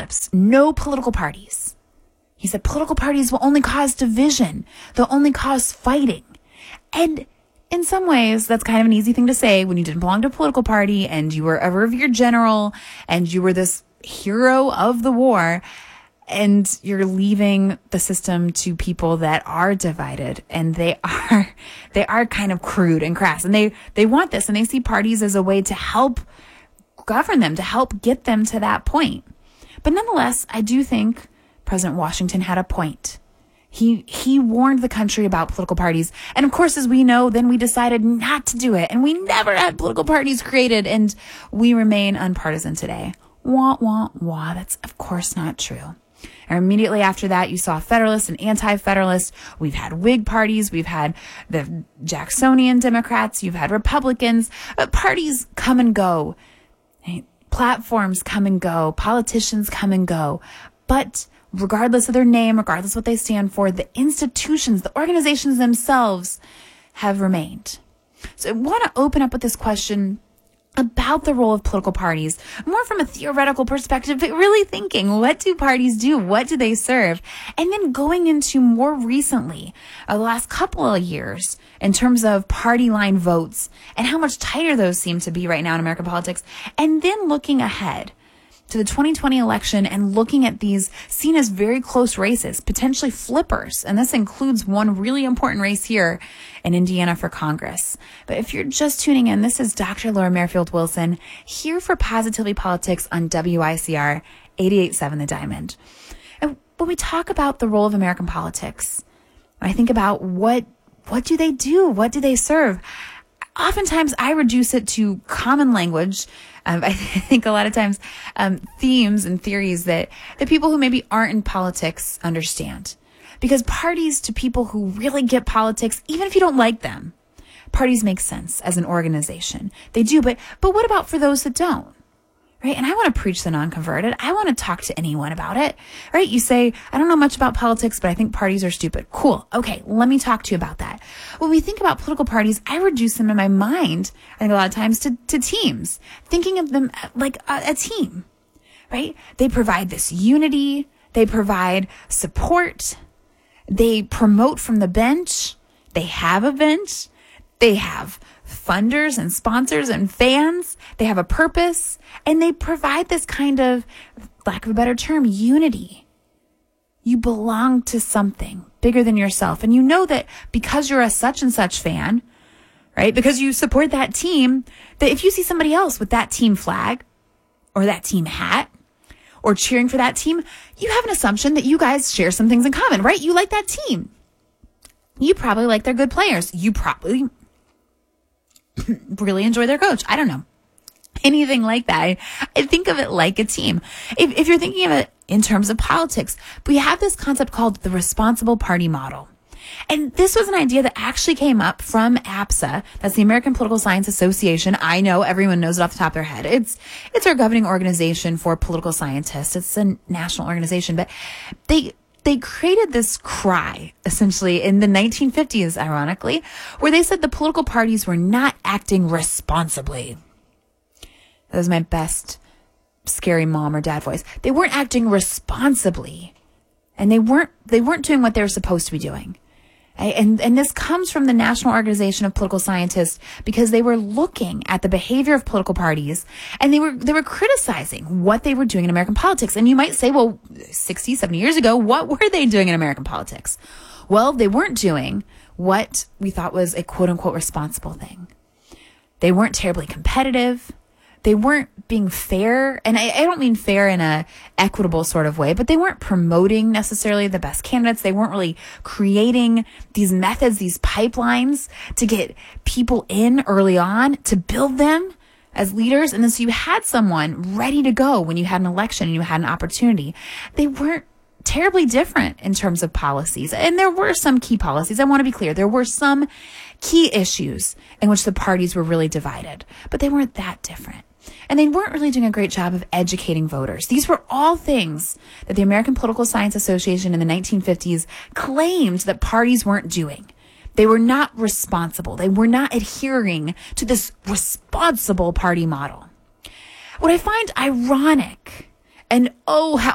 lips, no political parties. He said political parties will only cause division. They'll only cause fighting. And in some ways, that's kind of an easy thing to say when you didn't belong to a political party and you were a revered general and you were this hero of the war, and you're leaving the system to people that are divided, and they are kind of crude and crass, and they want this, and they see parties as a way to help govern them, to help get them to that point. But nonetheless, I do think President Washington had a point. He warned the country about political parties. And of course, as we know, then we decided not to do it. And we never had political parties created. And we remain unpartisan today. Wah, wah, wah. That's of course not true. And immediately after that, you saw Federalists and Anti-Federalists. We've had Whig parties. We've had the Jacksonian Democrats. You've had Republicans. Parties come and go. Platforms come and go. Politicians come and go. But regardless of their name, regardless of what they stand for, the institutions, the organizations themselves have remained. So I want to open up with this question about the role of political parties, more from a theoretical perspective, but really thinking, what do parties do? What do they serve? And then going into more recently, the last couple of years, in terms of party line votes and how much tighter those seem to be right now in American politics, and then looking ahead to the 2020 election and looking at these seen as very close races, potentially flippers. And this includes one really important race here in Indiana for Congress. But if you're just tuning in, this is Dr. Laura Merrifield Wilson here for Positively Politics on WICR 88.7 The Diamond. And when we talk about the role of American politics, I think about what do they do? What do they serve? Oftentimes I reduce it to common language. I think a lot of times themes and theories that the people who maybe aren't in politics understand. Because parties, to people who really get politics, even if you don't like them, parties make sense as an organization. They do, but what about for those that don't? Right? And I want to preach the non-converted. I want to talk to anyone about it. Right? You say, I don't know much about politics, but I think parties are stupid. Cool. Okay, let me talk to you about that. When we think about political parties, I reduce them in my mind, I think a lot of times, to teams. Thinking of them like a team. Right? They provide this unity. They provide support. They promote from the bench. They have a bench. They have funders and sponsors and fans. They have a purpose, and they provide this kind of, lack of a better term, unity. You belong to something bigger than yourself. And you know that because you're a such and such fan, right? Because you support that team, that if you see somebody else with that team flag or that team hat or cheering for that team, you have an assumption that you guys share some things in common, right? You like that team. You probably like their good players. You probably really enjoy their coach. I don't know. Anything like that. I think of it like a team. If you're thinking of it in terms of politics, we have this concept called the responsible party model. And this was an idea that actually came up from APSA. That's the American Political Science Association. I know everyone knows it off the top of their head. It's our governing organization for political scientists. It's a national organization, but they created this cry, essentially, in the 1950s, ironically, where they said the political parties were not acting responsibly. That was my best scary mom or dad voice. They weren't acting responsibly, and they weren't doing what they were supposed to be doing. And this comes from the National Organization of Political Scientists, because they were looking at the behavior of political parties, and they were criticizing what they were doing in American politics. And you might say, well, 60, 70 years ago, what were they doing in American politics? Well, they weren't doing what we thought was a quote unquote responsible thing. They weren't terribly competitive. They weren't being fair, and I don't mean fair in a equitable sort of way, but they weren't promoting necessarily the best candidates. They weren't really creating these methods, these pipelines to get people in early on, to build them as leaders. And then so you had someone ready to go when you had an election and you had an opportunity. They weren't terribly different in terms of policies. And there were some key policies. I want to be clear. There were some key issues in which the parties were really divided, but they weren't that different. And they weren't really doing a great job of educating voters. These were all things that the American Political Science Association in the 1950s claimed that parties weren't doing. They were not responsible. They were not adhering to this responsible party model. What I find ironic, and oh, how